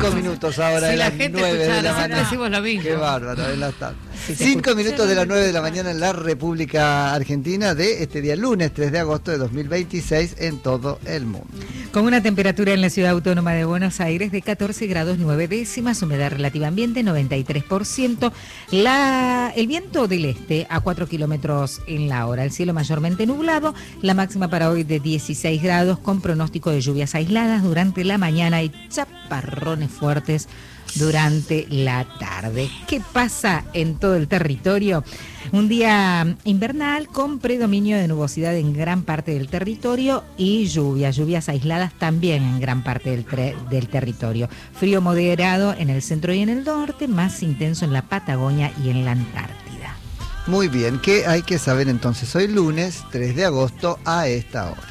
5 minutos ahora de las 9 de la mañana. Decimos lo mismo. Qué bárbaro, en la tarde. 5 minutos de las 9 de la mañana en la República Argentina de este día lunes 3 de agosto de 2026 en todo el mundo. Con una temperatura en la Ciudad Autónoma de Buenos Aires de 14 grados 9 décimas, humedad relativa ambiente 93%, el viento del este a 4 kilómetros en la hora, el cielo mayormente nublado, la máxima para hoy de 16 grados con pronóstico de lluvias aisladas durante la mañana y chaparrones fuertes durante la tarde. ¿Qué pasa en todo el territorio? Un día invernal con predominio de nubosidad en gran parte del territorio y lluvias aisladas también en gran parte del territorio. Frío moderado en el centro y en el norte, más intenso en la Patagonia y en la Antártida. Muy bien, ¿qué hay que saber entonces hoy lunes 3 de agosto a esta hora?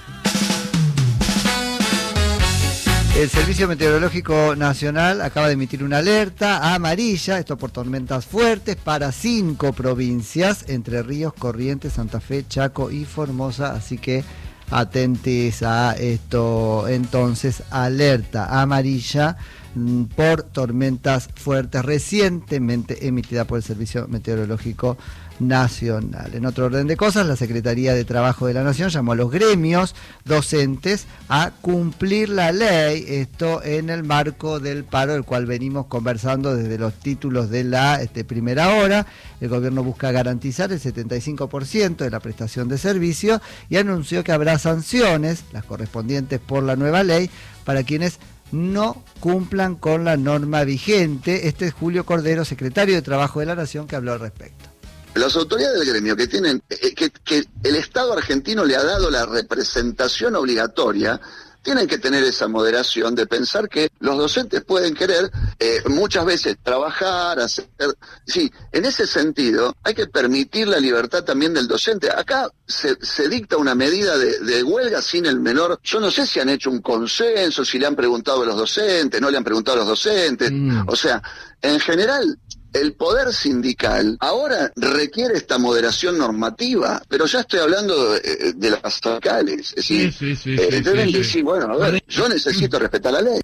El Servicio Meteorológico Nacional acaba de emitir una alerta amarilla, esto por tormentas fuertes, para 5 provincias, Entre Ríos, Corrientes, Santa Fe, Chaco y Formosa, así que atentis a esto. Entonces, alerta amarilla por tormentas fuertes recientemente emitida por el Servicio Meteorológico Nacional. En otro orden de cosas, la Secretaría de Trabajo de la Nación llamó a los gremios docentes a cumplir la ley, esto en el marco del paro del cual venimos conversando desde los títulos de la primera hora. El gobierno busca garantizar el 75% de la prestación de servicio y anunció que habrá sanciones, las correspondientes por la nueva ley, para quienes no cumplan con la norma vigente. Este es Julio Cordero, secretario de Trabajo de la Nación, que habló al respecto. Las autoridades del gremio que tienen, que el Estado argentino le ha dado la representación obligatoria, tienen que tener esa moderación de pensar que los docentes pueden querer muchas veces trabajar, hacer... Sí, en ese sentido hay que permitir la libertad también del docente. Acá se dicta una medida de huelga sin el menor... Yo no sé si han hecho un consenso, si le han preguntado a los docentes, no le han preguntado a los docentes. O sea, en general... El poder sindical ahora requiere esta moderación normativa, pero ya estoy hablando de las sindicales. Es decir, deben decir, bueno, a ver, yo necesito respetar la ley.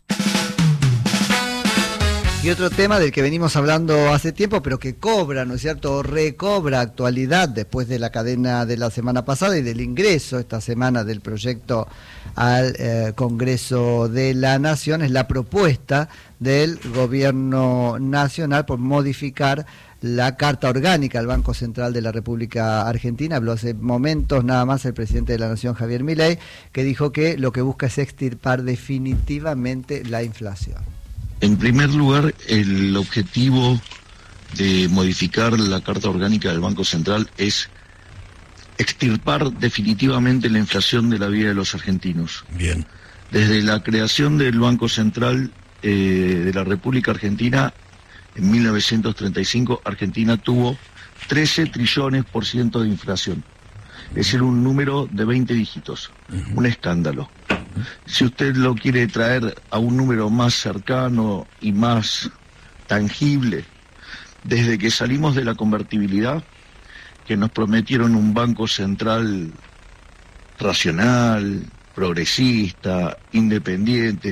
Y otro tema del que venimos hablando hace tiempo, pero que cobra, ¿no es cierto?, recobra actualidad después de la cadena de la semana pasada y del ingreso esta semana del proyecto al Congreso de la Nación, es la propuesta del Gobierno Nacional por modificar la Carta Orgánica del Banco Central de la República Argentina. Habló hace momentos nada más el presidente de la Nación, Javier Milei, que dijo que lo que busca es extirpar definitivamente la inflación. En primer lugar, el objetivo de modificar la Carta Orgánica del Banco Central es extirpar definitivamente la inflación de la vida de los argentinos. Bien. Desde la creación del Banco Central de la República Argentina, en 1935, Argentina tuvo 13 trillones % de inflación. Es decir, un número de 20 dígitos, un escándalo. Si usted lo quiere traer a un número más cercano y más tangible, desde que salimos de la convertibilidad, que nos prometieron un banco central racional, progresista, independiente,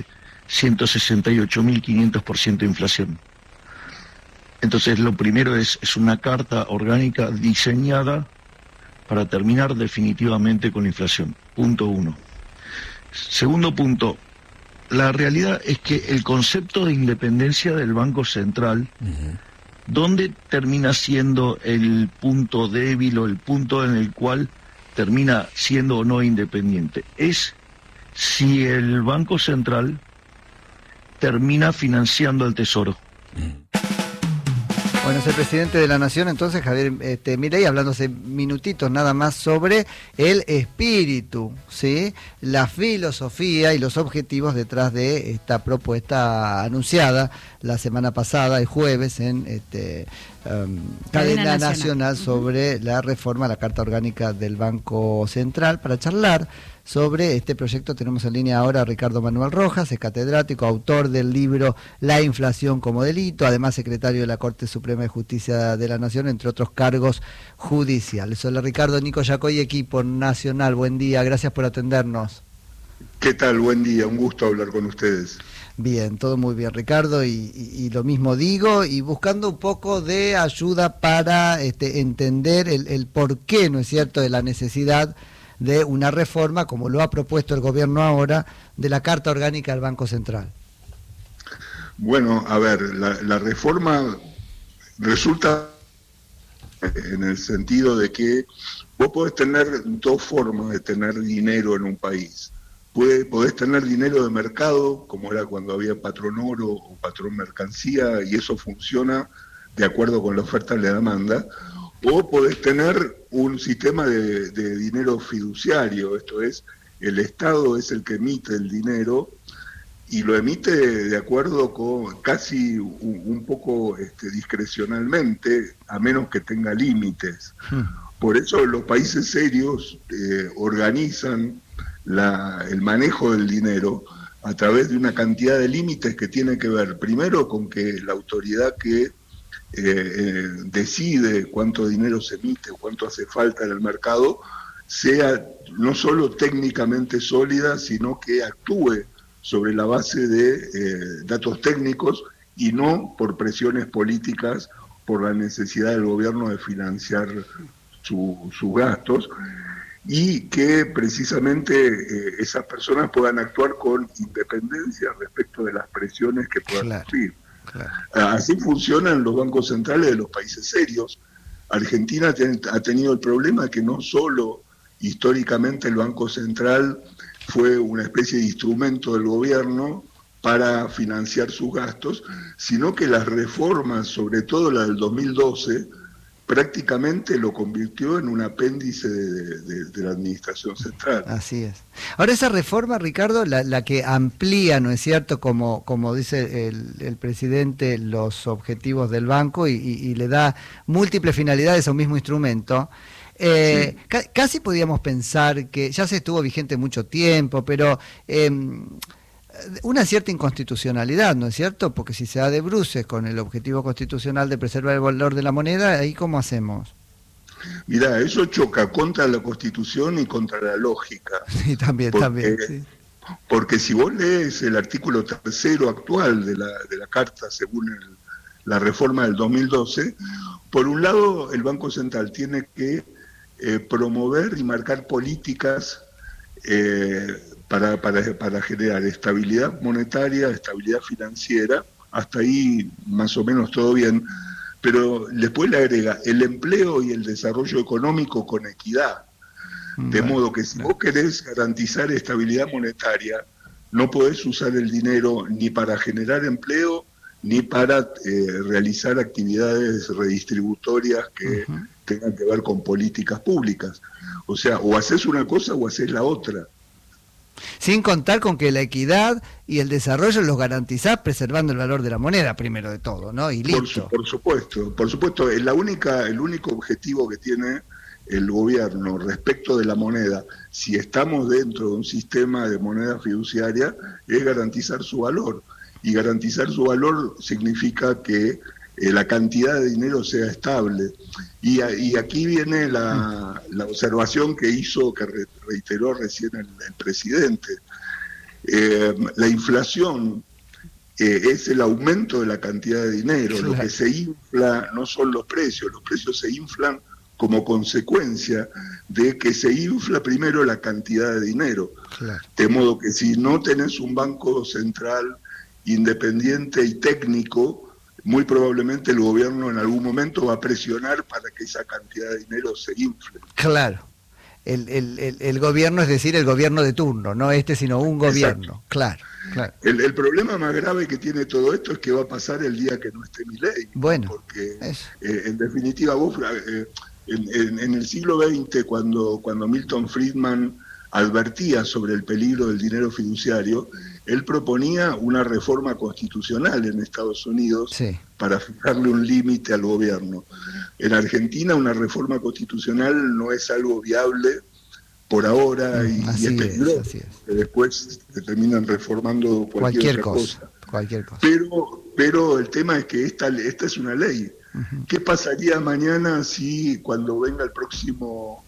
168.500% de inflación. Entonces lo primero es una carta orgánica diseñada para terminar definitivamente con la inflación. Punto 1. Segundo punto, la realidad es que el concepto de independencia del Banco Central, ¿dónde termina siendo el punto débil o el punto en el cual termina siendo o no independiente? Es si el Banco Central termina financiando al Tesoro. Bueno, es el presidente de la Nación, entonces, Javier Milei, hablando hace minutitos nada más sobre el espíritu, ¿sí?, la filosofía y los objetivos detrás de esta propuesta anunciada la semana pasada, el jueves, en Cadena Nacional sobre la reforma a la Carta Orgánica del Banco Central. Para charlar sobre este proyecto tenemos en línea ahora a Ricardo Manuel Rojas, es catedrático, autor del libro La inflación como delito, además secretario de la Corte Suprema de Justicia de la Nación, entre otros cargos judiciales. Hola Ricardo, Nico Yacoy, equipo nacional, buen día, gracias por atendernos. ¿Qué tal? Buen día, un gusto hablar con ustedes. Bien, todo muy bien, Ricardo, y lo mismo digo, y buscando un poco de ayuda para entender el porqué, ¿no es cierto?, de la necesidad de una reforma, como lo ha propuesto el gobierno ahora, de la Carta Orgánica del Banco Central. Bueno, a ver, la reforma resulta en el sentido de que vos podés tener dos formas de tener dinero en un país. Podés tener dinero de mercado, como era cuando había patrón oro o patrón mercancía, y eso funciona de acuerdo con la oferta y la demanda, o podés tener un sistema de dinero fiduciario, esto es, el Estado es el que emite el dinero y lo emite de acuerdo con casi un poco discrecionalmente, a menos que tenga límites. Por eso los países serios organizan el manejo del dinero a través de una cantidad de límites que tiene que ver primero con que la autoridad que decide cuánto dinero se emite, cuánto hace falta en el mercado, sea no solo técnicamente sólida, sino que actúe sobre la base de datos técnicos y no por presiones políticas, por la necesidad del gobierno de financiar sus gastos, y que precisamente esas personas puedan actuar con independencia respecto de las presiones que puedan sufrir. Claro. Así funcionan los bancos centrales de los países serios. Argentina ha tenido el problema que no solo históricamente el Banco Central fue una especie de instrumento del gobierno para financiar sus gastos, sino que las reformas, sobre todo la del 2012, prácticamente lo convirtió en un apéndice de la administración central. Así es. Ahora esa reforma, Ricardo, la que amplía, ¿no es cierto?, como dice el presidente, los objetivos del banco y le da múltiples finalidades a un mismo instrumento. Sí. Casi podíamos pensar que ya se estuvo vigente mucho tiempo, pero una cierta inconstitucionalidad, ¿no es cierto? Porque si se da de bruces con el objetivo constitucional de preservar el valor de la moneda, ¿ahí cómo hacemos? Mirá, eso choca contra la Constitución y contra la lógica. Sí, también. Sí. Porque si vos lees el artículo 3 actual de la Carta, según la reforma del 2012, por un lado el Banco Central tiene que promover y marcar políticas para generar estabilidad monetaria, estabilidad financiera, hasta ahí más o menos todo bien, pero después le agrega el empleo y el desarrollo económico con equidad, de modo que si vos querés garantizar estabilidad monetaria, no podés usar el dinero ni para generar empleo, ni para realizar actividades redistributorias que tengan que ver con políticas públicas. O sea, o haces una cosa o haces la otra. Sin contar con que la equidad y el desarrollo los garantizás preservando el valor de la moneda, primero de todo, ¿no? Y listo. Por supuesto, el único objetivo que tiene el gobierno respecto de la moneda, si estamos dentro de un sistema de moneda fiduciaria, es garantizar su valor. Y garantizar su valor significa que la cantidad de dinero sea estable. Y aquí viene la observación que reiteró recién el presidente. La inflación es el aumento de la cantidad de dinero. Claro. Lo que se infla no son los precios se inflan como consecuencia de que se infla primero la cantidad de dinero. Claro. De modo que si no tenés un banco central independiente y técnico, muy probablemente el gobierno en algún momento va a presionar para que esa cantidad de dinero se infle. Claro. El gobierno, es decir, el gobierno de turno, no sino un gobierno. Exacto. Claro. El problema más grave que tiene todo esto es que va a pasar el día que no esté Milei. Bueno. Porque, en definitiva, vos, en el siglo XX, cuando Milton Friedman advertía sobre el peligro del dinero fiduciario, él proponía una reforma constitucional en Estados Unidos para fijarle un límite al gobierno. En Argentina una reforma constitucional no es algo viable por ahora y es peligroso, que después se terminan reformando cualquier cosa. Pero el tema es que esta es una ley. ¿Qué pasaría mañana si cuando venga el próximo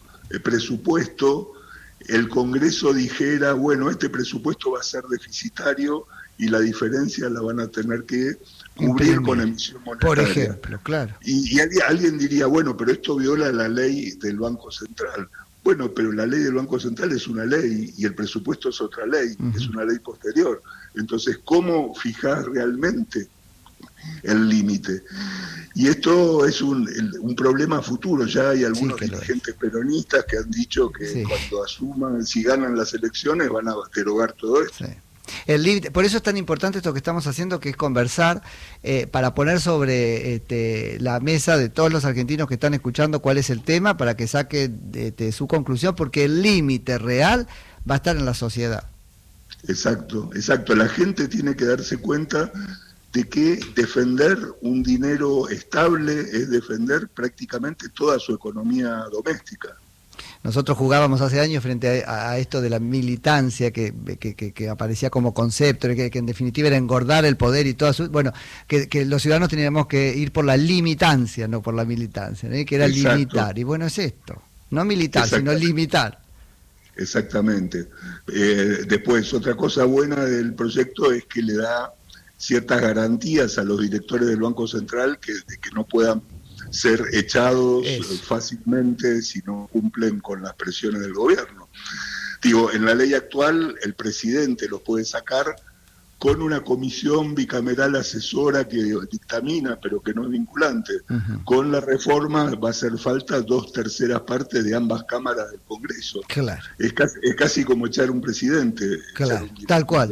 presupuesto el Congreso dijera, bueno, este presupuesto va a ser deficitario y la diferencia la van a tener que cubrir con emisión monetaria. Por ejemplo, claro. Y alguien diría, bueno, pero esto viola la ley del Banco Central. Bueno, pero la ley del Banco Central es una ley y el presupuesto es otra ley, es una ley posterior. Entonces, ¿cómo fijar realmente el límite? Y esto es un problema futuro. Ya hay algunos dirigentes peronistas que han dicho que cuando asuman, si ganan las elecciones, van a derogar todo esto. Sí. El límite, por eso es tan importante esto que estamos haciendo, que es conversar para poner sobre la mesa de todos los argentinos que están escuchando cuál es el tema, para que saquen su conclusión, porque el límite real va a estar en la sociedad. Exacto. La gente tiene que darse cuenta de que defender un dinero estable es defender prácticamente toda su economía doméstica. Nosotros jugábamos hace años frente a esto de la militancia que aparecía como concepto, que en definitiva era engordar el poder y todo eso. Bueno, que los ciudadanos teníamos que ir por la limitancia, no por la militancia, que era limitar. Y bueno, es esto, no militar, sino limitar. Exactamente. Después, otra cosa buena del proyecto es que le da ciertas garantías a los directores del Banco Central de que no puedan ser echados fácilmente si no cumplen con las presiones del gobierno. Digo, en la ley actual el presidente los puede sacar con una comisión bicameral asesora que dictamina, pero que no es vinculante. Con la reforma va a hacer falta 2/3 partes de ambas cámaras del Congreso. Claro. Es casi como echar un presidente. Claro, tal cual.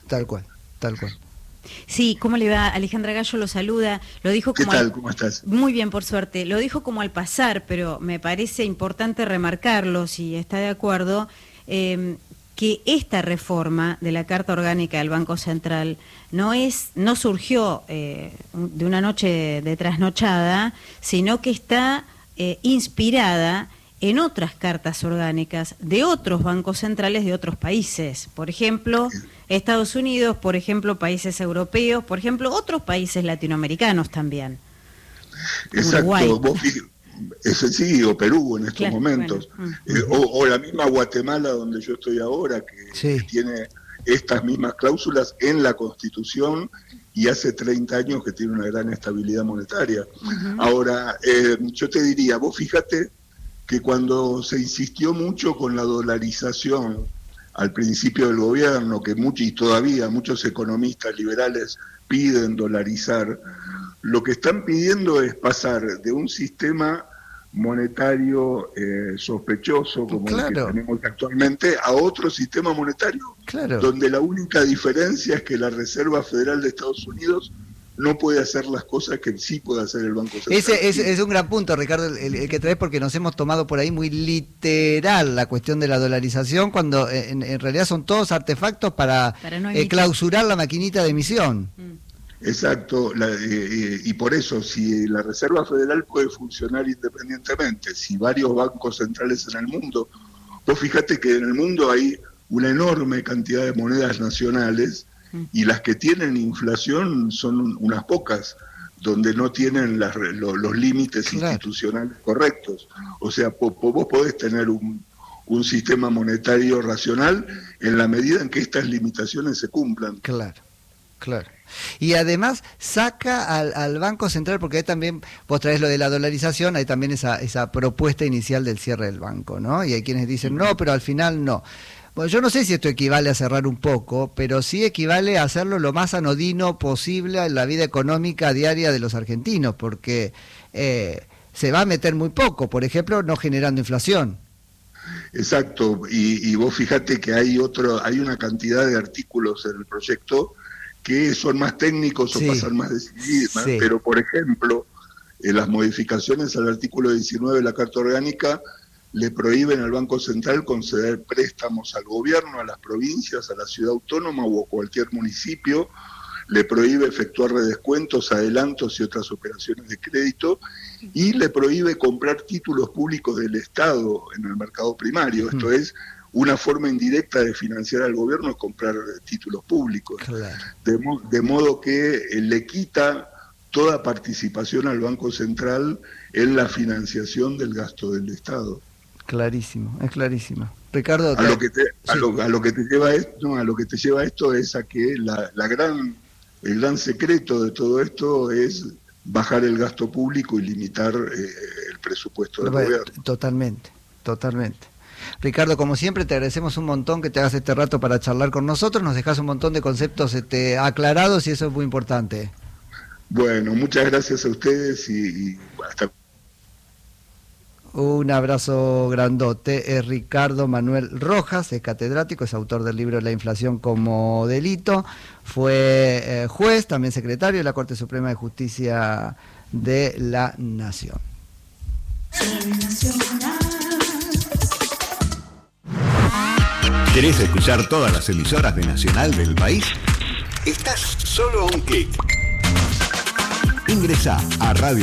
Sí, ¿cómo le va? Alejandra Gallo lo saluda. Lo dijo como ¿Qué tal? ¿Cómo estás? Muy bien, por suerte. Lo dijo como al pasar, pero me parece importante remarcarlo, si está de acuerdo, que esta reforma de la Carta Orgánica del Banco Central no surgió de una noche de trasnochada, sino que está inspirada en otras cartas orgánicas de otros bancos centrales de otros países. Por ejemplo, Estados Unidos, por ejemplo, países europeos, por ejemplo, otros países latinoamericanos también. Exacto. Uruguay. Sí, o Perú en estos momentos. Bueno. O la misma Guatemala, donde yo estoy ahora, que tiene estas mismas cláusulas en la Constitución y hace 30 años que tiene una gran estabilidad monetaria. Ahora, yo te diría, vos fíjate que cuando se insistió mucho con la dolarización al principio del gobierno, que y todavía muchos economistas liberales piden dolarizar, lo que están pidiendo es pasar de un sistema monetario sospechoso como el que tenemos actualmente a otro sistema monetario, donde la única diferencia es que la Reserva Federal de Estados Unidos no puede hacer las cosas que sí puede hacer el Banco Central. Ese es un gran punto, Ricardo, el que traes, porque nos hemos tomado por ahí muy literal la cuestión de la dolarización, cuando en realidad son todos artefactos para no clausurar la maquinita de emisión. Exacto, y por eso, si la Reserva Federal puede funcionar independientemente, si varios bancos centrales en el mundo, vos fíjate que en el mundo hay una enorme cantidad de monedas nacionales, y las que tienen inflación son unas pocas, donde no tienen los límites institucionales correctos. O sea, vos podés tener un sistema monetario racional en la medida en que estas limitaciones se cumplan. Claro. Y además saca al Banco Central, porque ahí también vos traes lo de la dolarización, hay también esa propuesta inicial del cierre del banco, ¿no? Y hay quienes dicen, no, pero al final no. Bueno, yo no sé si esto equivale a cerrar un poco, pero sí equivale a hacerlo lo más anodino posible en la vida económica diaria de los argentinos, porque se va a meter muy poco, por ejemplo, no generando inflación. Exacto, y vos fíjate que hay una cantidad de artículos en el proyecto que son más técnicos o pasan más decididas, pero por ejemplo, las modificaciones al artículo 19 de la Carta Orgánica le prohíben al Banco Central conceder préstamos al gobierno, a las provincias, a la ciudad autónoma o a cualquier municipio, le prohíbe efectuar redescuentos, adelantos y otras operaciones de crédito, y le prohíbe comprar títulos públicos del Estado en el mercado primario. Esto es, una forma indirecta de financiar al gobierno es comprar títulos públicos. De modo que le quita toda participación al Banco Central en la financiación del gasto del Estado. Clarísimo, es clarísimo. Ricardo, a lo que te lleva esto es a que el gran secreto de todo esto es bajar el gasto público y limitar el presupuesto del gobierno. Totalmente. Ricardo, como siempre, te agradecemos un montón que te hagas este rato para charlar con nosotros, nos dejas un montón de conceptos aclarados y eso es muy importante. Bueno, muchas gracias a ustedes y hasta... Un abrazo grandote. Es Ricardo Manuel Rojas, es catedrático, es autor del libro La inflación como delito, fue juez, también secretario de la Corte Suprema de Justicia de la Nación. ¿Querés escuchar todas las emisoras de Nacional del país? Estás solo a un clic. Ingresá a Radio